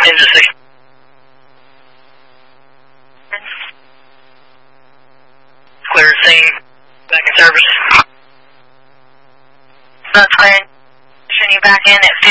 Engine 6. Clear scene. Back in service. That's clear. Pushing you back in at